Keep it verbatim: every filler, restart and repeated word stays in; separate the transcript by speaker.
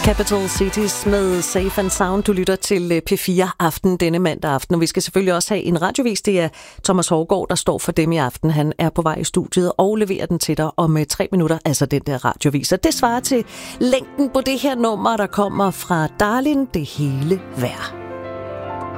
Speaker 1: Capital Cities med Safe and Sound. Du lytter til P fire Aften denne mandag aften, og vi skal selvfølgelig også have en radiovis. Det er Thomas Hårgaard, der står for dem i aften. Han er på vej i studiet og leverer den til dig om tre minutter, altså den der radiovis. Og det svarer til længden på det her nummer, der kommer fra Darlin, det hele værd.